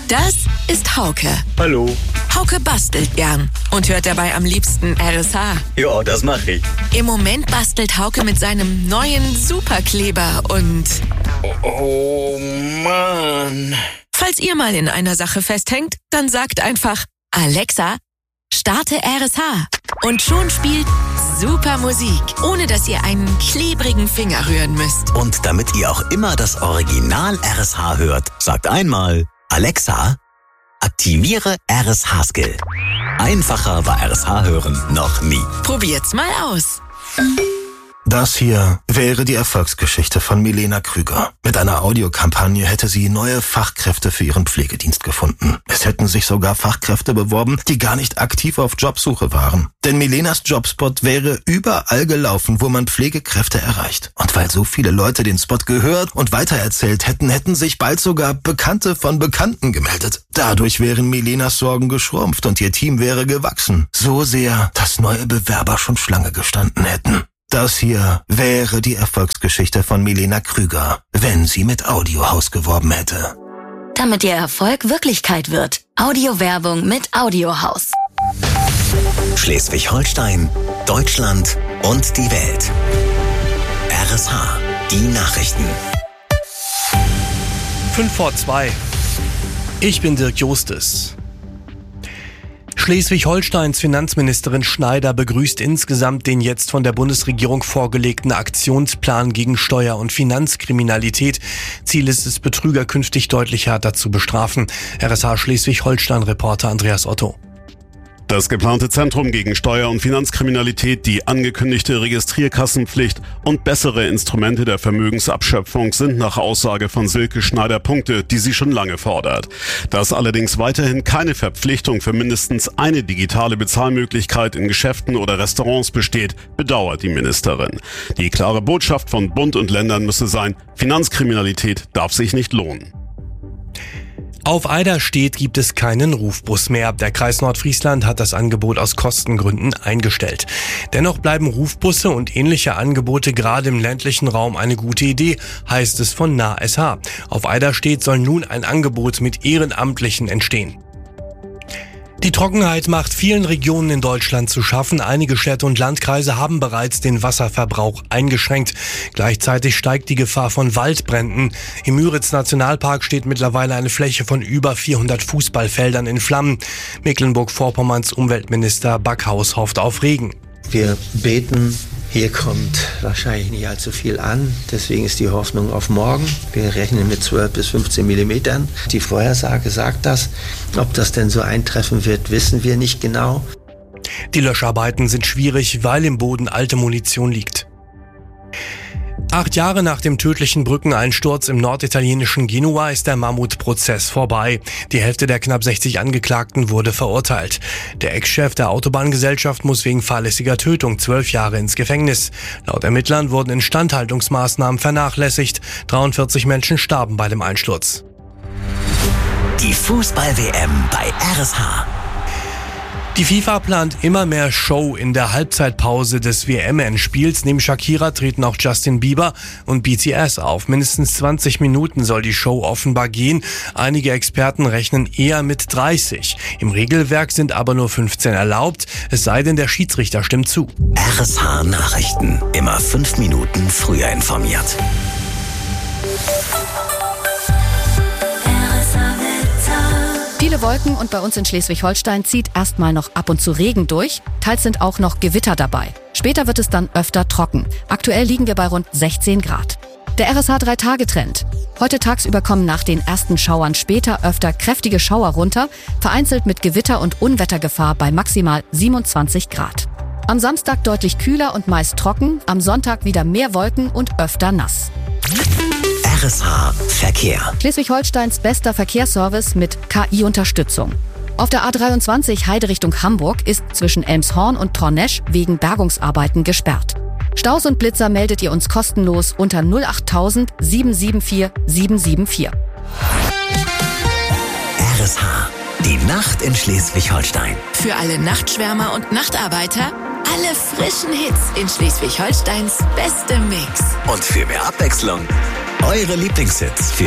Das ist Hauke. Hallo. Hauke bastelt gern und hört dabei am liebsten RSH. Ja, das mache ich. Im Moment bastelt Hauke mit seinem neuen Superkleber und... Oh Mann. Falls ihr mal in einer Sache festhängt, dann sagt einfach: Alexa, starte RSH. Und schon spielt super Musik, ohne dass ihr einen klebrigen Finger rühren müsst. Und damit ihr auch immer das Original RSH hört, sagt einmal: Alexa, aktiviere RSH-Skill. Einfacher war RSH hören noch nie. Probiert's mal aus. Das hier wäre die Erfolgsgeschichte von Milena Krüger. Mit einer Audiokampagne hätte sie neue Fachkräfte für ihren Pflegedienst gefunden. Es hätten sich sogar Fachkräfte beworben, die gar nicht aktiv auf Jobsuche waren. Denn Milenas Jobspot wäre überall gelaufen, wo man Pflegekräfte erreicht. Und weil so viele Leute den Spot gehört und weitererzählt hätten, hätten sich bald sogar Bekannte von Bekannten gemeldet. Dadurch wären Milenas Sorgen geschrumpft und ihr Team wäre gewachsen. So sehr, dass neue Bewerber schon Schlange gestanden hätten. Das hier wäre die Erfolgsgeschichte von Milena Krüger, wenn sie mit Audiohaus geworben hätte. Damit ihr Erfolg Wirklichkeit wird. Audiowerbung mit Audiohaus. Schleswig-Holstein, Deutschland und die Welt. RSH, die Nachrichten. 5:05. Ich bin Dirk Justus. Schleswig-Holsteins Finanzministerin Schneider begrüßt insgesamt den jetzt von der Bundesregierung vorgelegten Aktionsplan gegen Steuer- und Finanzkriminalität. Ziel ist es, Betrüger künftig deutlich härter zu bestrafen. RSH Schleswig-Holstein-Reporter Andreas Otto. Das geplante Zentrum gegen Steuer- und Finanzkriminalität, die angekündigte Registrierkassenpflicht und bessere Instrumente der Vermögensabschöpfung sind nach Aussage von Silke Schneider Punkte, die sie schon lange fordert. Dass allerdings weiterhin keine Verpflichtung für mindestens eine digitale Bezahlmöglichkeit in Geschäften oder Restaurants besteht, bedauert die Ministerin. Die klare Botschaft von Bund und Ländern müsse sein: Finanzkriminalität darf sich nicht lohnen. Auf Eiderstedt gibt es keinen Rufbus mehr. Der Kreis Nordfriesland hat das Angebot aus Kostengründen eingestellt. Dennoch bleiben Rufbusse und ähnliche Angebote gerade im ländlichen Raum eine gute Idee, heißt es von NahSH. Auf Eiderstedt soll nun ein Angebot mit Ehrenamtlichen entstehen. Die Trockenheit macht vielen Regionen in Deutschland zu schaffen. Einige Städte und Landkreise haben bereits den Wasserverbrauch eingeschränkt. Gleichzeitig steigt die Gefahr von Waldbränden. Im Müritz-Nationalpark steht mittlerweile eine Fläche von über 400 Fußballfeldern in Flammen. Mecklenburg-Vorpommerns Umweltminister Backhaus hofft auf Regen. Wir beten, hier kommt wahrscheinlich nicht allzu viel an. Deswegen ist die Hoffnung auf morgen. Wir rechnen mit 12 bis 15 Millimetern. Die Vorhersage sagt das. Ob das denn so eintreffen wird, wissen wir nicht genau. Die Löscharbeiten sind schwierig, weil im Boden alte Munition liegt. 8 Jahre nach dem tödlichen Brückeneinsturz im norditalienischen Genua ist der Mammutprozess vorbei. Die Hälfte der knapp 60 Angeklagten wurde verurteilt. Der Ex-Chef der Autobahngesellschaft muss wegen fahrlässiger Tötung 12 Jahre ins Gefängnis. Laut Ermittlern wurden Instandhaltungsmaßnahmen vernachlässigt. 43 Menschen starben bei dem Einsturz. Die Fußball-WM bei RSH. Die FIFA plant immer mehr Show in der Halbzeitpause des WM-Endspiels. Neben Shakira treten auch Justin Bieber und BTS auf. Mindestens 20 Minuten soll die Show offenbar gehen. Einige Experten rechnen eher mit 30. Im Regelwerk sind aber nur 15 erlaubt, es sei denn, der Schiedsrichter stimmt zu. RSH Nachrichten. Immer 5 Minuten früher informiert. Viele Wolken und bei uns in Schleswig-Holstein zieht erstmal noch ab und zu Regen durch. Teils sind auch noch Gewitter dabei. Später wird es dann öfter trocken. Aktuell liegen wir bei rund 16 Grad. Der RSH 3-Tage-Trend. Heute tagsüber kommen nach den ersten Schauern später öfter kräftige Schauer runter, vereinzelt mit Gewitter- und Unwettergefahr bei maximal 27 Grad. Am Samstag deutlich kühler und meist trocken, am Sonntag wieder mehr Wolken und öfter nass. RSH Verkehr. Schleswig-Holsteins bester Verkehrsservice mit KI-Unterstützung. Auf der A23 Heide Richtung Hamburg ist zwischen Elmshorn und Tornesch wegen Bergungsarbeiten gesperrt. Staus und Blitzer meldet ihr uns kostenlos unter 08000 774 774. RSH, die Nacht in Schleswig-Holstein. Für alle Nachtschwärmer und Nachtarbeiter, alle frischen Hits in Schleswig-Holsteins bestem Mix. Und für mehr Abwechslung, eure Lieblingshits für